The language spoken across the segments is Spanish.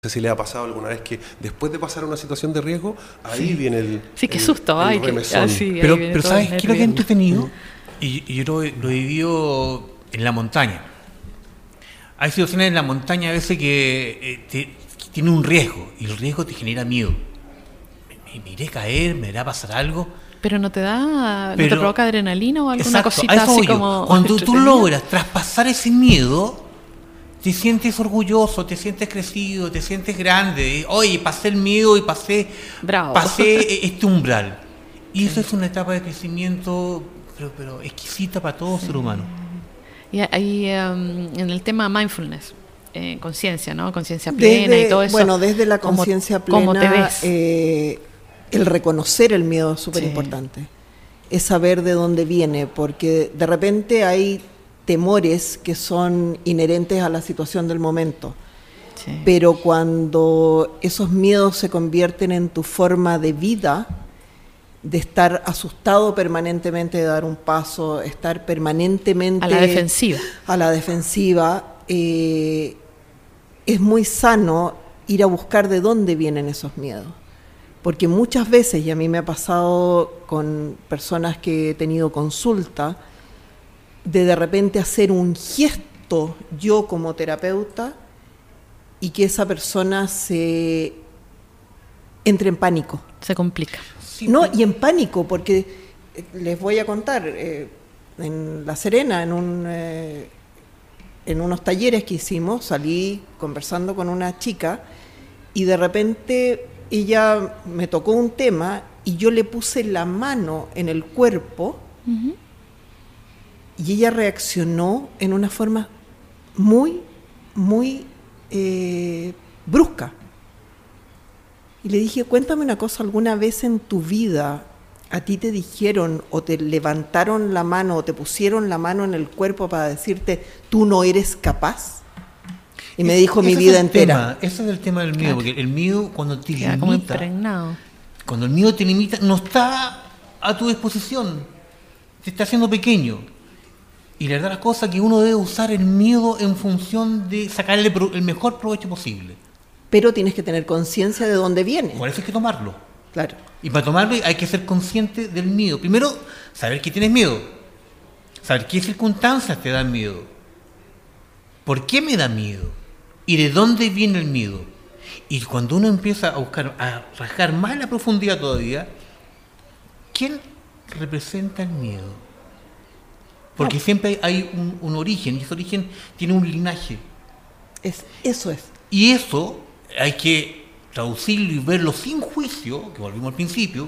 No sé si le ha pasado alguna vez que después de pasar una situación de riesgo, ahí viene el Sí, qué susto. el remesón. Pero ¿sabes qué es lo que he entretenido? Y yo lo he vivido en la montaña. Hay situaciones en la montaña a veces que tiene un riesgo, y el riesgo te genera miedo. ¿Me iré a caer? ¿Me irá a pasar algo? Pero no te te provoca adrenalina o alguna exacto, cosita así como... Cuando tú logras traspasar ese miedo, te sientes orgulloso, te sientes crecido, te sientes grande. Oye, pasé el miedo y pasé este umbral. Y eso es una etapa de crecimiento, pero exquisita para todo ser humano. Y ahí en el tema mindfulness, conciencia, ¿no? Conciencia plena y todo eso. Bueno, desde la conciencia plena, ¿cómo te ves? El reconocer el miedo es súper importante. Es saber de dónde viene, porque de repente hay temores que son inherentes a la situación del momento. Sí. Pero cuando esos miedos se convierten en tu forma de vida, de estar asustado permanentemente de dar un paso, estar permanentemente... A la defensiva. A la defensiva, es muy sano ir a buscar de dónde vienen esos miedos. Porque muchas veces, y a mí me ha pasado con personas que he tenido consulta, de repente hacer un gesto yo como terapeuta y que esa persona se entre en pánico. Se complica. Sí, no, y en pánico, porque les voy a contar, en La Serena, en unos talleres que hicimos, salí conversando con una chica y de repente ella me tocó un tema y yo le puse la mano en el cuerpo. Uh-huh. Y ella reaccionó en una forma muy, muy brusca. Y le dije, cuéntame una cosa, ¿alguna vez en tu vida a ti te dijeron o te levantaron la mano o te pusieron la mano en el cuerpo para decirte, tú no eres capaz? Y me dijo mi vida entera. Ese es el tema del miedo, porque el miedo cuando te limita, como impregnado. Cuando el miedo te limita, no está a tu disposición, te está haciendo pequeño. Y la verdad la cosa es que uno debe usar el miedo en función de sacarle el mejor provecho posible. Pero tienes que tener conciencia de dónde viene. Por eso hay que tomarlo. Claro. Y para tomarlo hay que ser consciente del miedo. Primero, saber que tienes miedo. Saber qué circunstancias te dan miedo. ¿Por qué me da miedo? ¿Y de dónde viene el miedo? Y cuando uno empieza a buscar, a rascar más en la profundidad todavía, ¿quién representa el miedo? Porque siempre hay un origen, y ese origen tiene un linaje. Eso es. Y eso hay que traducirlo y verlo sin juicio, que volvimos al principio,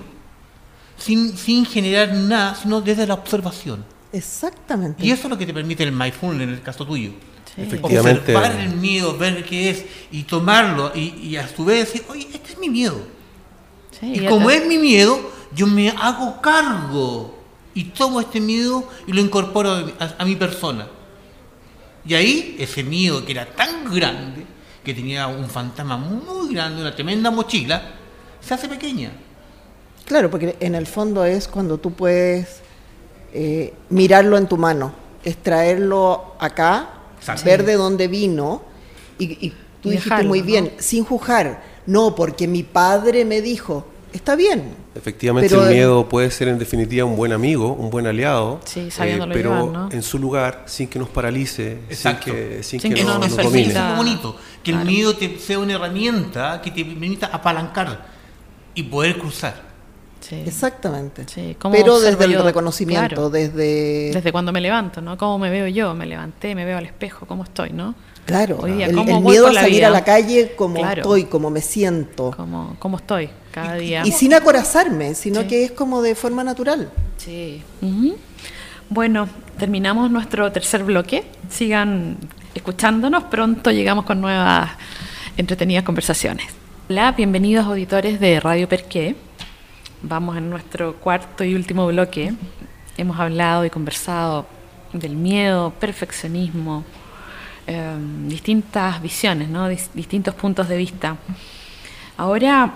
sin generar nada, sino desde la observación. Exactamente. Y eso es lo que te permite el mindfulness en el caso tuyo. Sí. Efectivamente. Observar el miedo, ver qué es, y tomarlo, y a su vez decir, oye, este es mi miedo. Sí, y como es mi miedo, yo me hago cargo. Y tomo este miedo y lo incorporo a mi persona. Y ahí, ese miedo que era tan grande, que tenía un fantasma muy grande, una tremenda mochila, se hace pequeña. Claro, porque en el fondo es cuando tú puedes mirarlo en tu mano, extraerlo acá, ver de dónde vino, y tú dijiste dejarlo, muy bien, ¿no? Sin juzgar. No, porque mi padre me dijo, está bien. Efectivamente, pero el miedo puede ser en definitiva un buen amigo, un buen aliado, sí, pero llevar, ¿no? En su lugar, sin que nos paralice, sin que nos domine. Es muy bonito que el miedo sea una herramienta que te permita apalancar y poder cruzar. Sí. Exactamente. Sí. Pero desde el reconocimiento, claro, desde cuando me levanto, ¿no? ¿Cómo me veo yo? Me levanté, me veo al espejo, ¿cómo estoy, no? Claro, hoy día, el miedo a salir a la calle, como claro, estoy, como me siento. Como estoy cada día. Y sin acorazarme, sino que es como de forma natural. Sí. Uh-huh. Bueno, terminamos nuestro tercer bloque. Sigan escuchándonos, pronto llegamos con nuevas entretenidas conversaciones. Hola, bienvenidos auditores de Radio Perqué. Vamos en nuestro cuarto y último bloque. Hemos hablado y conversado del miedo, perfeccionismo, distintas visiones, ¿no? Distintos puntos de vista. Ahora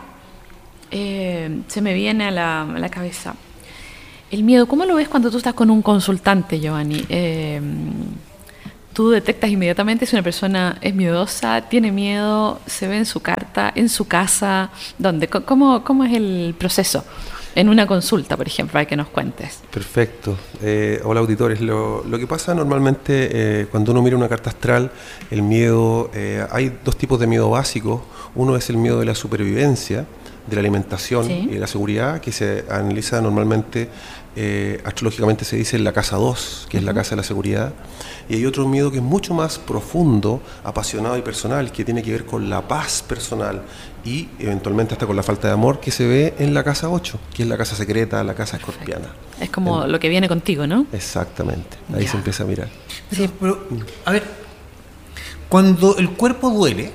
se me viene a la cabeza el miedo. ¿Cómo lo ves cuando tú estás con un consultante, Giovanni? tú detectas inmediatamente si una persona es miedosa, tiene miedo, se ve en su carta, en su casa, ¿dónde? ¿Cómo es el proceso? En una consulta, por ejemplo, para que nos cuentes. Perfecto. Hola, auditores. Lo que pasa normalmente cuando uno mira una carta astral, el miedo, hay dos tipos de miedo básicos. Uno es el miedo de la supervivencia, de la alimentación y de la seguridad, que se analiza normalmente, astrológicamente se dice en la casa 2, que es la casa de la seguridad. Y hay otro miedo que es mucho más profundo, apasionado y personal, que tiene que ver con la paz personal y eventualmente hasta con la falta de amor, que se ve en la casa 8, que es la casa secreta, la casa escorpiana. Es como lo que viene contigo, ¿no? Exactamente, ahí se empieza a mirar. Pero, a ver, cuando el cuerpo duele,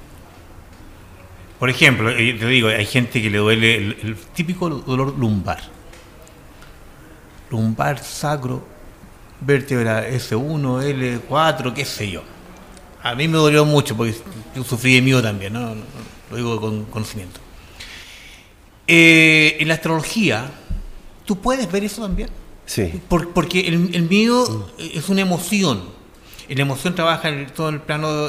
por ejemplo, te digo, hay gente que le duele el típico dolor lumbar. Lumbar, sacro, vértebra S1, L4, qué sé yo. A mí me dolió mucho porque yo sufrí de miedo también, ¿no? Lo digo con conocimiento. En la astrología, ¿tú puedes ver eso también? Sí. Porque el miedo es una emoción. La emoción trabaja en todo el plano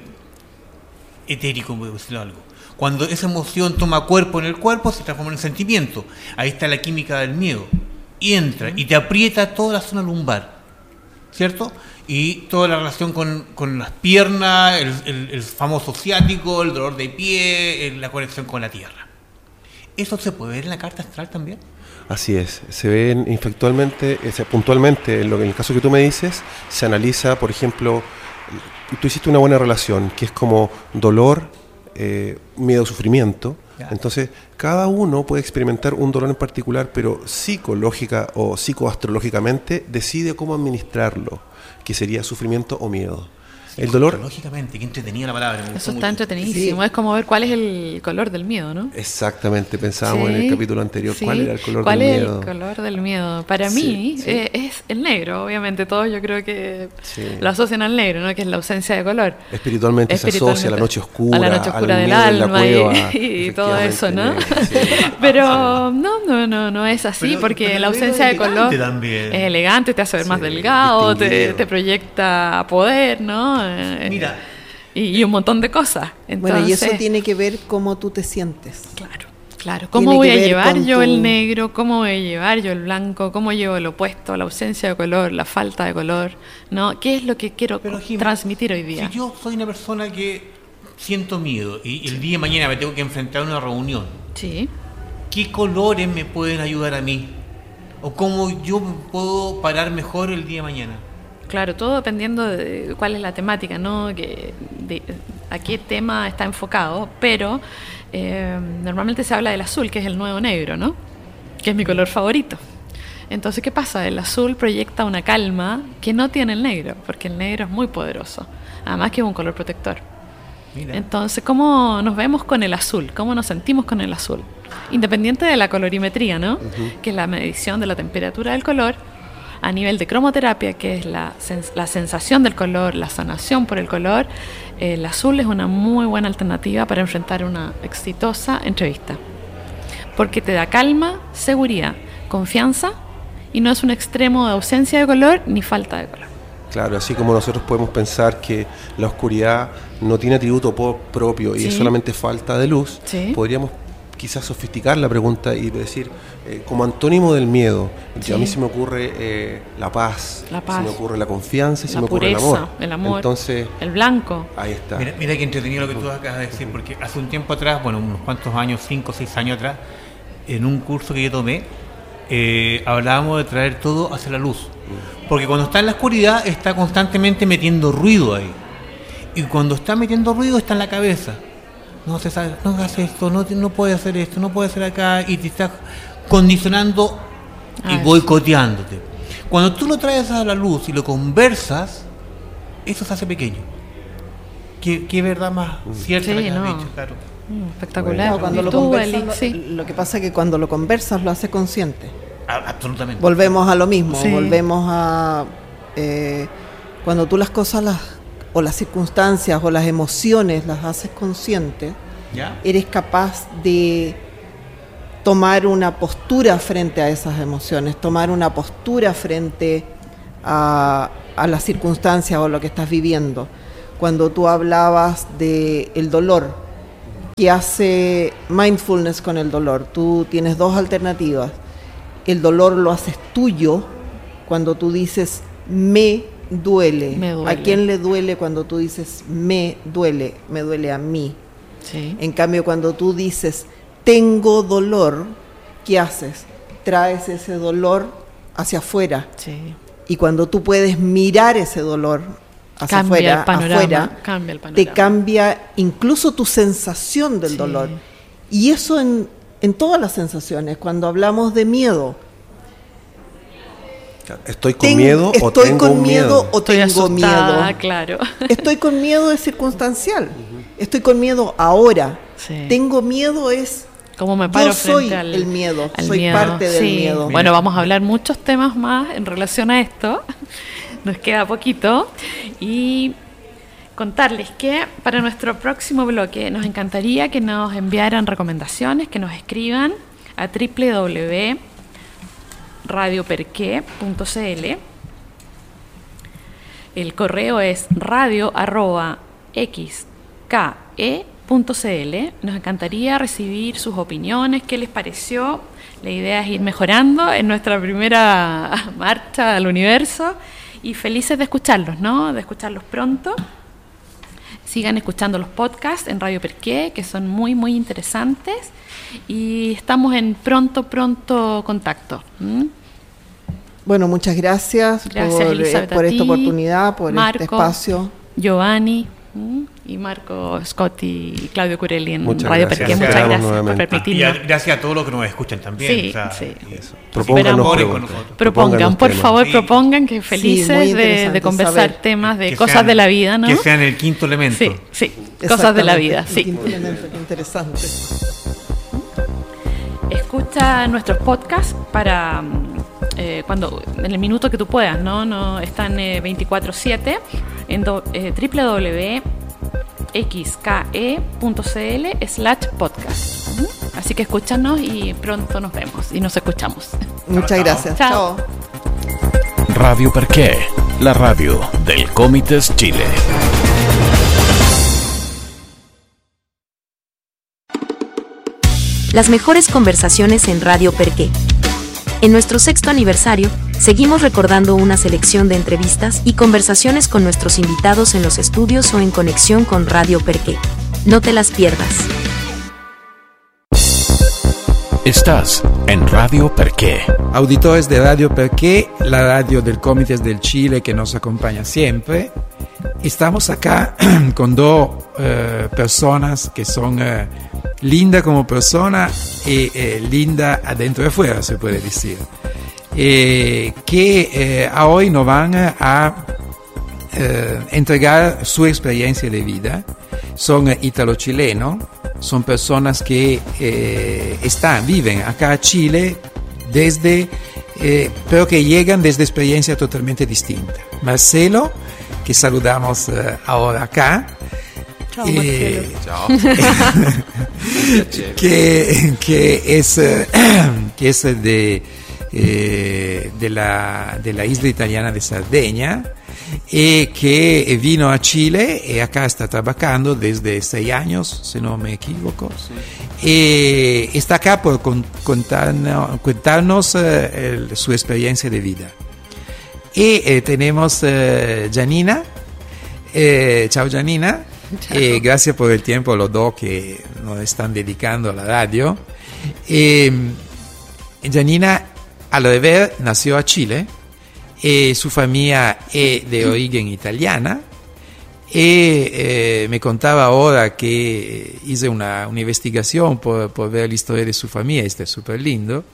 etérico, por decirlo algo. Cuando esa emoción toma cuerpo en el cuerpo, se transforma en sentimiento. Ahí está la química del miedo. Y entra y te aprieta toda la zona lumbar, ¿cierto? Y toda la relación con las piernas, el famoso ciático, el dolor de pie, la conexión con la tierra. ¿Eso se puede ver en la carta astral también? Así es, se ven puntualmente, en el caso que tú me dices, se analiza, por ejemplo, tú hiciste una buena relación, que es como dolor, miedo, sufrimiento. Ya. Entonces, cada uno puede experimentar un dolor en particular, pero psicológica o psicoastrológicamente decide cómo administrarlo, que sería sufrimiento o miedo. El dolor... Lógicamente, qué entretenida la palabra. Eso está entretenidísimo. Sí. Es como ver cuál es el color del miedo, ¿no? Exactamente. Pensábamos en el capítulo anterior cuál era el color del miedo. ¿Cuál es el color del miedo? Para mí es el negro. Obviamente todos yo creo que lo asocian al negro, ¿no? Que es la ausencia de color. Espiritualmente se asocia a la noche oscura. A la noche oscura del alma y todo eso, ¿no? Pero no es así, porque la ausencia de color es elegante, te hace ver más delgado, te proyecta poder, ¿no? Mira, y un montón de cosas. Entonces, bueno, y eso tiene que ver cómo tú te sientes. Claro. ¿Cómo voy a llevar yo el negro? ¿Cómo voy a llevar yo el blanco? ¿Cómo llevo el opuesto? La ausencia de color, la falta de color, ¿no? ¿Qué es lo que quiero transmitir hoy día? Si yo soy una persona que siento miedo y el día de mañana me tengo que enfrentar a una reunión, ¿qué colores me pueden ayudar a mí? ¿O cómo yo puedo parar mejor el día de mañana? Claro, todo dependiendo de cuál es la temática, ¿no? A qué tema está enfocado, pero normalmente se habla del azul, que es el nuevo negro, ¿no? Que es mi color favorito. Entonces, ¿qué pasa? El azul proyecta una calma que no tiene el negro, porque el negro es muy poderoso, además que es un color protector. Mira. Entonces, ¿cómo nos vemos con el azul? ¿Cómo nos sentimos con el azul? Independiente de la colorimetría, ¿no? Que es la medición de la temperatura del color, a nivel de cromoterapia, que es la sensación del color, la sanación por el color, el azul es una muy buena alternativa para enfrentar una exitosa entrevista. Porque te da calma, seguridad, confianza y no es un extremo de ausencia de color ni falta de color. Claro, así como nosotros podemos pensar que la oscuridad no tiene atributo propio y es solamente falta de luz, podríamos quizás sofisticar la pregunta y decir, como antónimo del miedo, a mí se me ocurre la paz, se me ocurre la confianza y se me ocurre el amor. Entonces, el blanco. Ahí está. Mira qué entretenido lo que tú acabas de decir, porque hace un tiempo atrás, unos cuantos años, 5 o 6 años atrás, en un curso que yo tomé, hablábamos de traer todo hacia la luz. Porque cuando está en la oscuridad está constantemente metiendo ruido ahí. Y cuando está metiendo ruido está en la cabeza. No hagas esto, no puedes hacer esto, no puedes hacer acá, y te estás condicionando y boicoteándote. Cuando tú lo traes a la luz y lo conversas, eso se hace pequeño. ¿Qué verdad más cierta que has dicho? Claro. Espectacular. No, cuando lo conversas, lo que pasa es que cuando lo conversas lo haces consciente. Absolutamente. Volvemos a lo mismo, volvemos a cuando tú las cosas o las circunstancias o las emociones las haces conscientes, eres capaz de tomar una postura frente a esas emociones, tomar una postura frente a a las circunstancias o lo que estás viviendo. Cuando tú hablabas del dolor, ¿qué hace mindfulness con el dolor? Tú tienes dos alternativas. El dolor lo haces tuyo cuando tú dices me duele. ¿A quién le duele cuando tú dices me duele? Me duele a mí. Sí. En cambio, cuando tú dices tengo dolor, ¿qué haces? Traes ese dolor hacia afuera. Sí. Y cuando tú puedes mirar ese dolor hacia afuera, cambia el panorama. te cambia incluso tu sensación del dolor. Y eso en todas las sensaciones. Cuando hablamos de miedo, ¿estoy con miedo o tengo miedo? Estoy asustada, claro. Estoy con miedo es circunstancial. Estoy con miedo ahora. Sí. Tengo miedo es... ¿Cómo me paro yo soy frente el miedo, soy miedo? parte del miedo. Bueno, vamos a hablar muchos temas más en relación a esto. Nos queda poquito. Y contarles que para nuestro próximo bloque nos encantaría que nos enviaran recomendaciones, que nos escriban a www.radioperque.cl. El correo es radio@xke.cl. Nos encantaría recibir sus opiniones, qué les pareció. La idea es ir mejorando en nuestra primera marcha al universo y felices de escucharlos, ¿no? De escucharlos pronto. Sigan escuchando los podcasts en Radio Perqué, que son muy, muy interesantes. Y estamos en pronto contacto. Bueno, muchas gracias por esta oportunidad, por Marco, este espacio. Giovanni y Marco, Scott y Claudio Curelli en Muchas Radio gracias. Perqué. Muchas gracias por nuevamente. permitirnos. Y gracias a todos los que nos escuchan también. Sí, o sea, sí. Propónganos Esperamos. preguntas. Propongan, por temas. favor, Sí. propongan, que muy felices interesante de conversar saber temas de que cosas sean- de la vida, ¿no? Que sean el quinto elemento. Sí, sí, cosas de la vida, sí. Exactamente, qué interesante. Escucha nuestros podcasts para cuando en el minuto que tú puedas, no están 24/7 en www.xke.cl/podcast. Así que escúchanos y pronto nos vemos y nos escuchamos. Muchas gracias. Chao. Chao. Radio Perqué, la radio del Comites Chile. Las mejores conversaciones en Radio Perqué. En nuestro 6º aniversario, seguimos recordando una selección de entrevistas y conversaciones con nuestros invitados en los estudios o en conexión con Radio Perqué. No te las pierdas. Estás en Radio Perqué. Auditores de Radio Perqué, la radio del Comités del Chile que nos acompaña siempre. Estamos acá con dos personas que son lindas como persona y linda adentro y afuera, se puede decir. Que hoy nos van a entregar su experiencia de vida. Son italo-chilenos, son personas que viven acá en Chile pero que llegan desde experiencias totalmente distintas. Marcelo, que saludamos ahora acá. Chao, Marcelo. que es de la isla italiana de Sardegna y que vino a Chile y acá está trabajando desde 6 años, si no me equivoco. Y está acá por contarnos su experiencia de vida. Y tenemos Janina. Chao, Janina. Gracias por el tiempo los dos que nos están dedicando a la radio. Janina, al deber, nació a Chile. Su familia es de origen italiana. Me contaba ahora que hice una investigación por ver la historia de su familia. Este es súper lindo.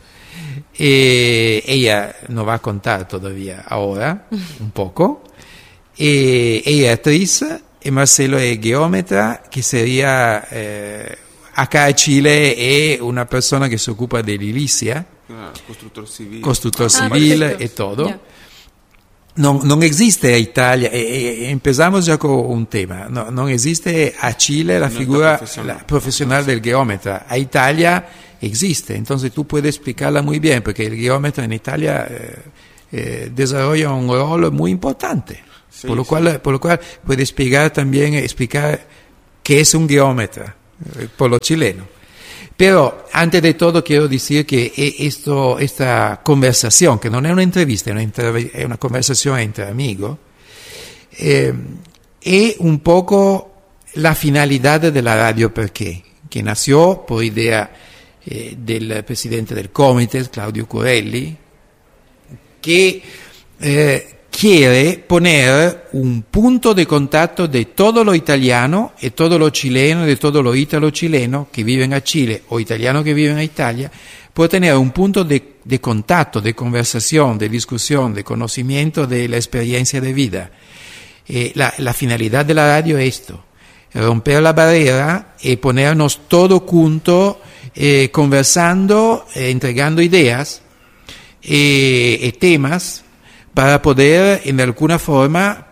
Ella nos va a contar todavía ahora un poco. Ella es actriz y Marcelo es geómetra, que sería acá en Chile es una persona que se ocupa de edilicia, constructor civil perfecto. y todo. Ya. Non esiste a Italia, empezamos ya con un tema, non esiste a Chile la figura profesional del geómetra, a Italia existe, entonces tú puedes explicarla muy bien, porque el geómetra en Italia desarrolla un rol muy importante. Sí, por lo cual puede explicar qué es un geómetra por los chilenos. Pero antes de todo quiero decir que esta conversación, que no es una entrevista, es una conversación entre amigos, es un poco la finalidad de la radio Perché, que nació por idea del presidente del Comité, Claudio Curelli, que quiere poner un punto de contacto de todo lo italiano y todo lo chileno, de todo lo ítalo-chileno que viven a Chile o italiano que viven a Italia, puede tener un punto de contacto, de conversación, de discusión, de conocimiento de la experiencia de vida. La finalidad de la radio es esto, romper la barrera y ponernos todos juntos, conversando, entregando ideas y temas, para poder, en alguna forma,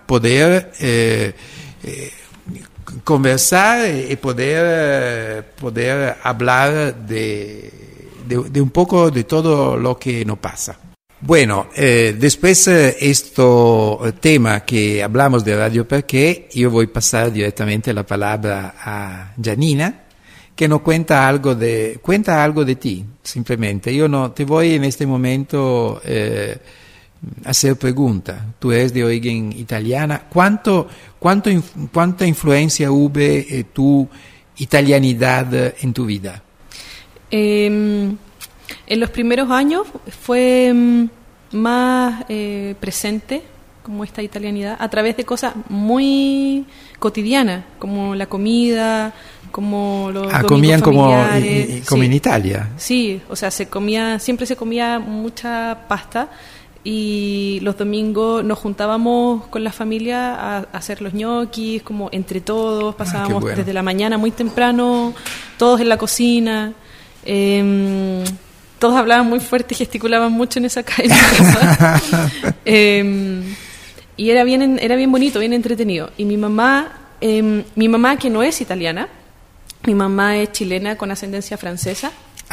conversar y poder hablar de un poco de todo lo que nos pasa. Bueno, después este tema que hablamos de Radio Perché, yo voy a pasar directamente la palabra a Janina, que nos cuenta algo de ti, simplemente. Yo no te voy en este momento hacer pregunta. Tú eres de origen italiana. ¿Cuánta influencia hubo tu italianidad en tu vida? En los primeros años fue más presente como esta italianidad a través de cosas muy cotidianas, como la comida, como los comían familiares. como sí. En Italia. Sí, o sea, siempre se comía mucha pasta. Y los domingos nos juntábamos con la familia a hacer los ñoquis, como entre todos, pasábamos bueno. Desde la mañana muy temprano, todos en la cocina, todos hablaban muy fuerte y gesticulaban mucho en esa casa. Y era bien bonito, bien entretenido. Y mi mamá que no es italiana, mi mamá es chilena con ascendencia francesa.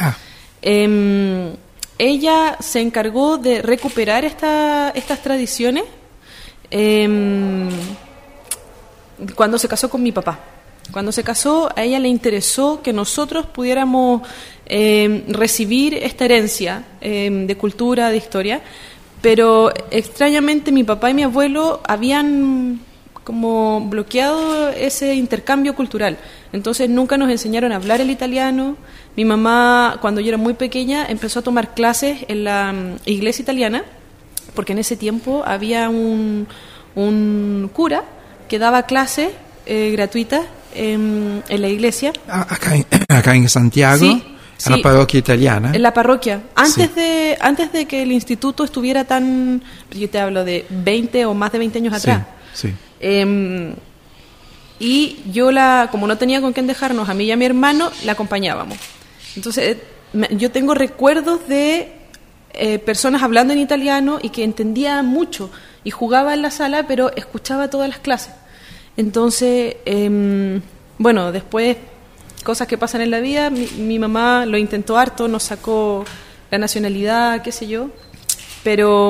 Ella se encargó de recuperar estas tradiciones cuando se casó con mi papá. Cuando se casó, a ella le interesó que nosotros pudiéramos recibir esta herencia de cultura, de historia, pero extrañamente mi papá y mi abuelo habían como bloqueado ese intercambio cultural. Entonces nunca nos enseñaron a hablar el italiano. Mi mamá, cuando yo era muy pequeña, empezó a tomar clases en la iglesia italiana, porque en ese tiempo había un cura que daba clases gratuitas en la iglesia. Acá en Santiago, sí, en la parroquia italiana. En la parroquia. Antes de que el instituto estuviera tan... Yo te hablo de 20 o más de 20 años atrás. Sí. Y yo como no tenía con quién dejarnos, a mí y a mi hermano, la acompañábamos. Entonces, yo tengo recuerdos de personas hablando en italiano y que entendía mucho y jugaba en la sala, pero escuchaba todas las clases. Entonces, bueno, después, cosas que pasan en la vida, mi mamá lo intentó harto, nos sacó la nacionalidad, qué sé yo, pero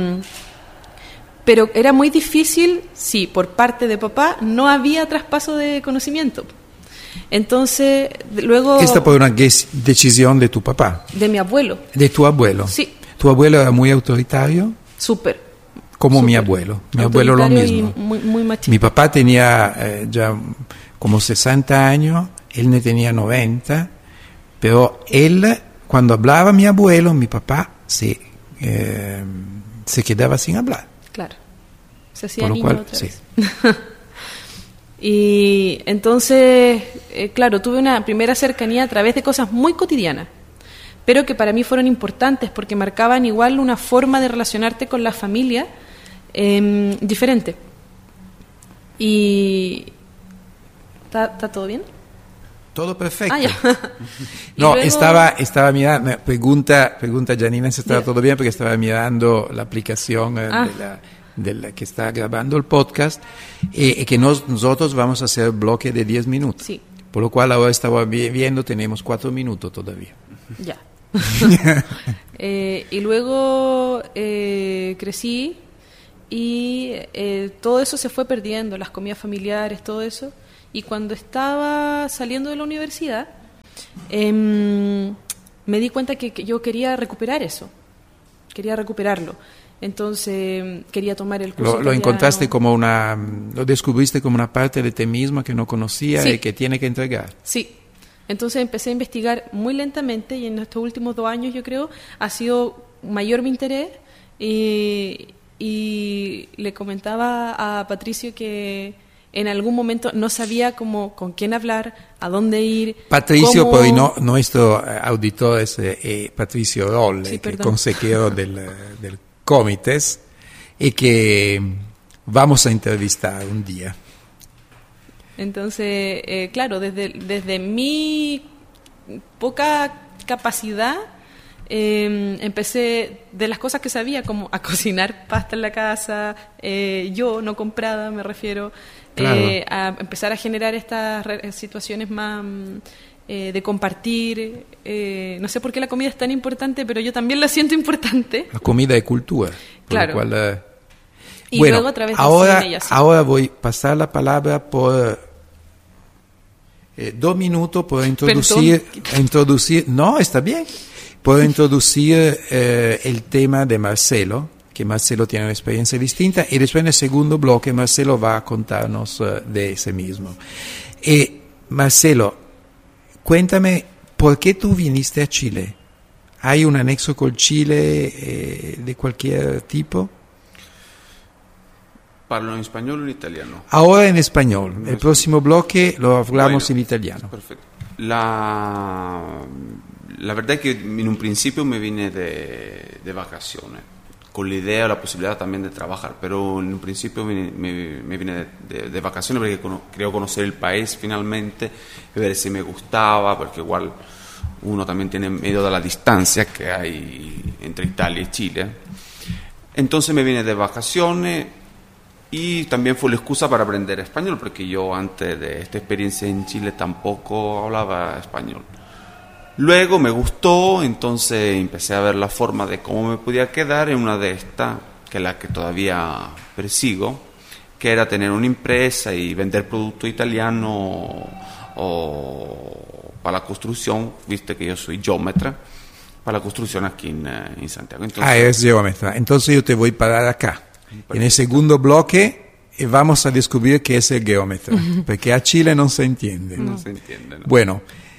era muy difícil, sí, por parte de papá no había traspaso de conocimiento. Entonces, luego... Esta fue una decisión de tu papá. De mi abuelo. De tu abuelo. Sí. ¿Tu abuelo era muy autoritario? Súper. Como mi abuelo. Mi abuelo lo mismo. Muy machista. Mi papá tenía ya como 60 años, él no tenía 90, pero él, cuando hablaba mi abuelo, mi papá se quedaba sin hablar. Claro. Se hacía Por lo niño cual, otra sí. vez. Y entonces, claro, tuve una primera cercanía a través de cosas muy cotidianas, pero que para mí fueron importantes porque marcaban igual una forma de relacionarte con la familia diferente. Y... ¿Está todo bien? Todo perfecto. Ya. No, luego... estaba mirando, pregunta Janina si estaba todo bien, porque estaba mirando la aplicación de la que está grabando el podcast, y que nosotros vamos a hacer bloque de 10 minutos. Sí. Por lo cual ahora estaba viendo, tenemos 4 minutos todavía. Ya. Y luego crecí y todo eso se fue perdiendo, las comidas familiares, todo eso. Y cuando estaba saliendo de la universidad, me di cuenta que yo quería recuperar eso, quería recuperarlo. Entonces quería tomar el curso. Lo encontraste lo descubriste como una parte de ti misma que no conocía, sí, y que tiene que entregar. Sí. Entonces empecé a investigar muy lentamente y en estos últimos 2 años, yo creo, ha sido mayor mi interés y le comentaba a Patricio que en algún momento no sabía con quién hablar, a dónde ir. Patricio, poi nuestro auditor es Patricio Rolle, sí, que es consejero del Comites y que vamos a entrevistar un día. Entonces, claro, desde mi poca capacidad, empecé de las cosas que sabía, como a cocinar pasta en la casa, yo no comprada, me refiero, claro, a empezar a generar estas situaciones más de compartir. No sé por qué la comida es tan importante, pero yo también la siento importante. La comida es cultura. Claro. Y bueno, luego a través del cine y así. Ahora voy a pasar la palabra por 2 minutos para introducir. No, está bien. Puedo introducir el tema de Marcelo, que Marcelo tiene una experiencia distinta, y después en el segundo bloque Marcelo va a contarnos de ese mismo. Marcelo, cuéntame, ¿por qué tú viniste a Chile? ¿Hay un anexo con Chile de cualquier tipo? ¿Parlo en español o en italiano? Ahora en español. El próximo bloque lo hablamos en italiano. Perfecto. La verdad es que en un principio me vine de vacaciones, con la idea o la posibilidad también de trabajar, pero en un principio me vine de vacaciones porque quería conocer el país finalmente, ver si me gustaba, porque igual uno también tiene miedo de la distancia que hay entre Italia y Chile. Entonces me vine de vacaciones y también fue la excusa para aprender español, porque yo antes de esta experiencia en Chile tampoco hablaba español. Luego me gustó, entonces empecé a ver la forma de cómo me podía quedar en una de estas, que es la que todavía persigo, que era tener una empresa y vender producto italiano para la construcción, viste que yo soy geómetra, para la construcción aquí en Santiago. Entonces, es geómetra. Entonces yo te voy a parar acá. En el segundo bloque vamos a descubrir qué es el geómetra, porque a Chile no se entiende. No se entiende, ¿no? Bueno,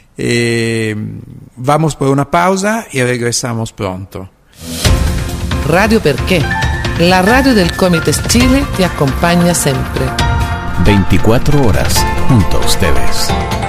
vamos por una pausa y regresamos pronto. Radio Perché, la radio del Comites Chile te acompaña siempre. 24 horas junto a ustedes.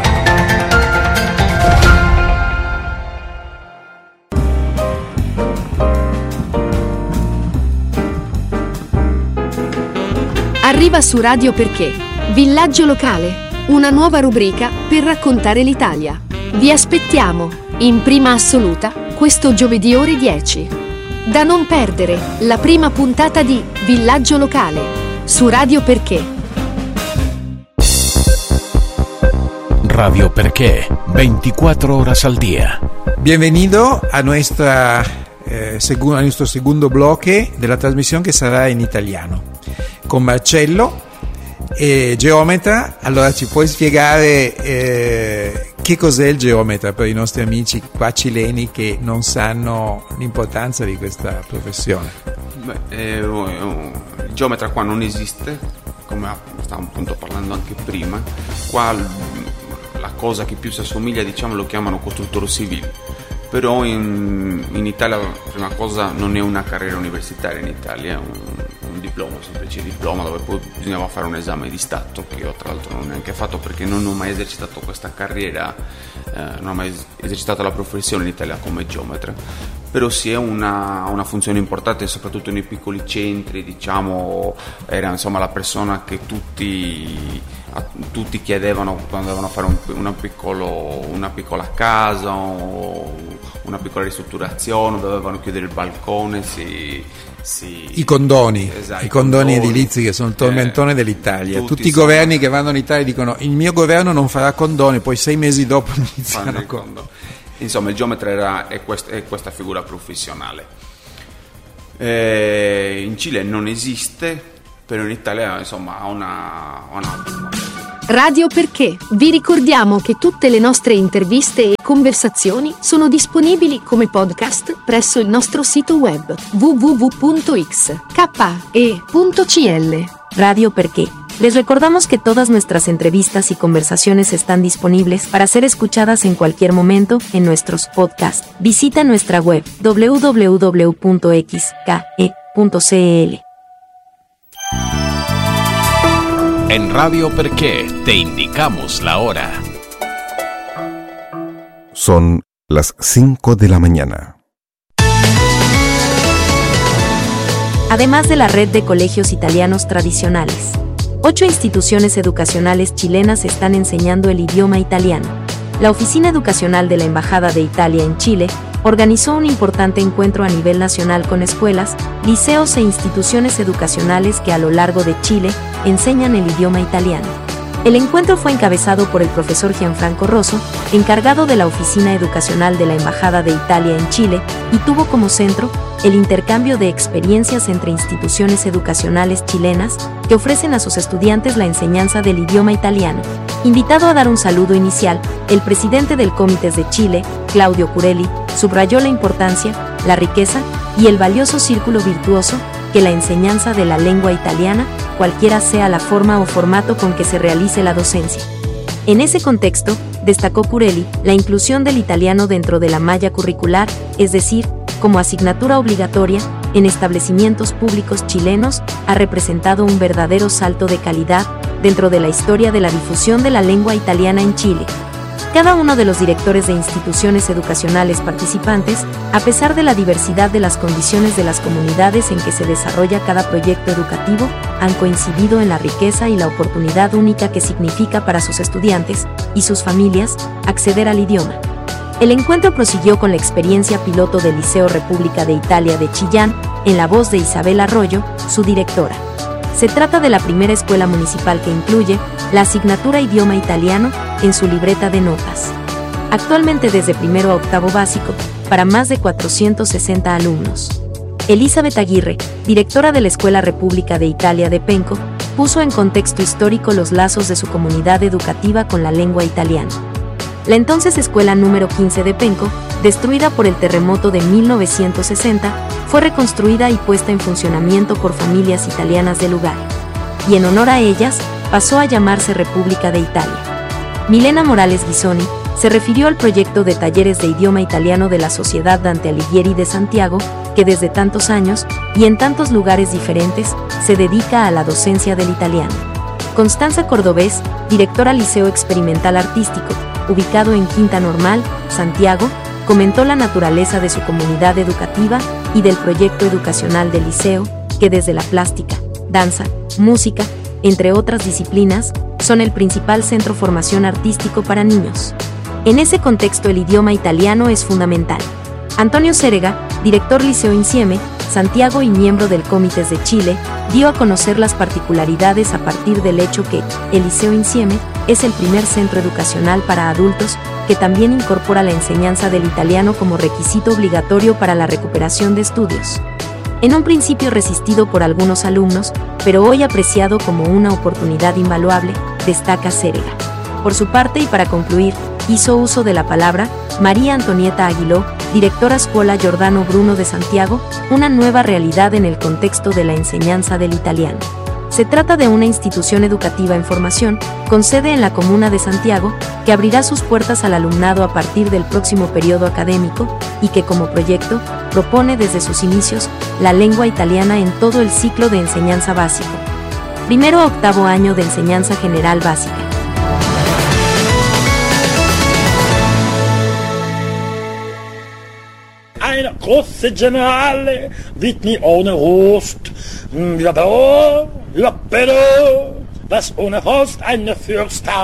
Arriva su Radio Perché, Villaggio Locale, una nuova rubrica per raccontare l'Italia. Vi aspettiamo, in prima assoluta, questo giovedì ore 10. Da non perdere, la prima puntata di Villaggio Locale, su Radio Perché. Radio Perché, 24 horas al día. Bienvenido a nuestro segundo bloque de la transmisión que sarà in italiano. Con Marcello, geometra. Allora ci puoi spiegare che cos'è il geometra per i nostri amici qua cileni che non sanno l'importanza di questa professione? Il geometra qua non esiste, come stavamo appunto parlando anche prima. Qua la cosa che più si assomiglia, diciamo, lo chiamano costruttore civile. Però in Italia, prima cosa, non è una carriera universitaria in Italia, è un diploma, un semplice diploma dove poi bisognava fare un esame di Stato, che io tra l'altro non ho neanche fatto perché non ho mai esercitato questa carriera, non ho mai esercitato la professione in Italia come geometra. Però sì, è una funzione importante, soprattutto nei piccoli centri, diciamo, era insomma la persona che tutti chiedevano quando dovevano fare una piccola casa o una piccola ristrutturazione, dovevano chiudere il balcone, i condoni, esatto, i condoni edilizi che sono il tormentone dell'Italia. Tutti i governi che vanno in Italia dicono il mio governo non farà condoni, poi 6 mesi dopo iniziano con... Insomma, il geometra è questa figura professionale. In Cile non esiste, però in Italia insomma ha una... Radio Perché. Vi ricordiamo che tutte le nostre interviste e conversazioni sono disponibili come podcast presso il nostro sito web www.xke.cl. Radio Perqué. Les recordamos que todas nuestras entrevistas y conversaciones están disponibles para ser escuchadas en cualquier momento en nuestros podcasts. Visita nuestra web www.xke.cl. En Radio Perqué te indicamos la hora. Son las 5 de la mañana. Además de la red de colegios italianos tradicionales, 8 instituciones educacionales chilenas están enseñando el idioma italiano. La Oficina Educacional de la Embajada de Italia en Chile organizó un importante encuentro a nivel nacional con escuelas, liceos e instituciones educacionales que a lo largo de Chile enseñan el idioma italiano. El encuentro fue encabezado por el profesor Gianfranco Rosso, encargado de la Oficina Educacional de la Embajada de Italia en Chile, y tuvo como centro el intercambio de experiencias entre instituciones educacionales chilenas que ofrecen a sus estudiantes la enseñanza del idioma italiano. Invitado a dar un saludo inicial, el presidente del Comités de Chile, Claudio Curelli, subrayó la importancia, la riqueza y el valioso círculo virtuoso que la enseñanza de la lengua italiana, cualquiera sea la forma o formato con que se realice la docencia. En ese contexto, destacó Curelli, la inclusión del italiano dentro de la malla curricular, es decir, como asignatura obligatoria, en establecimientos públicos chilenos, ha representado un verdadero salto de calidad dentro de la historia de la difusión de la lengua italiana en Chile. Cada uno de los directores de instituciones educacionales participantes, a pesar de la diversidad de las condiciones de las comunidades en que se desarrolla cada proyecto educativo, han coincidido en la riqueza y la oportunidad única que significa para sus estudiantes y sus familias acceder al idioma. El encuentro prosiguió con la experiencia piloto del Liceo República de Italia de Chillán, en la voz de Isabel Arroyo, su directora. Se trata de la primera escuela municipal que incluye la asignatura idioma italiano en su libreta de notas. Actualmente desde primero a octavo básico, para más de 460 alumnos. Elizabeth Aguirre, directora de la Escuela República de Italia de Penco, puso en contexto histórico los lazos de su comunidad educativa con la lengua italiana. La entonces escuela número 15 de Penco, destruida por el terremoto de 1960, fue reconstruida y puesta en funcionamiento por familias italianas del lugar. Y en honor a ellas, pasó a llamarse República de Italia. Milena Morales Ghisoni se refirió al proyecto de talleres de idioma italiano de la Sociedad Dante Alighieri de Santiago, que desde tantos años, y en tantos lugares diferentes, se dedica a la docencia del italiano. Constanza Cordobés, directora Liceo Experimental Artístico, ubicado en Quinta Normal, Santiago, comentó la naturaleza de su comunidad educativa y del proyecto educacional del liceo, que desde la plástica, danza, música, entre otras disciplinas, son el principal centro de formación artístico para niños. En ese contexto el idioma italiano es fundamental. Antonio Cérega, director Liceo Insieme, Santiago y miembro del Comités de Chile, dio a conocer las particularidades a partir del hecho que el Liceo Insieme es el primer centro educacional para adultos que también incorpora la enseñanza del italiano como requisito obligatorio para la recuperación de estudios. En un principio resistido por algunos alumnos, pero hoy apreciado como una oportunidad invaluable, destaca Cérega. Por su parte y para concluir, hizo uso de la palabra María Antonieta Aguiló, directora Scuola Giordano Bruno de Santiago, una nueva realidad en el contexto de la enseñanza del italiano. Se trata de una institución educativa en formación, con sede en la comuna de Santiago, que abrirá sus puertas al alumnado a partir del próximo periodo académico y que como proyecto propone desde sus inicios la lengua italiana en todo el ciclo de enseñanza básico. Primero a octavo año de enseñanza general básica. Eine große Generale wird nie ohne Rost. Ja, aber, was ohne Rost eine Fürst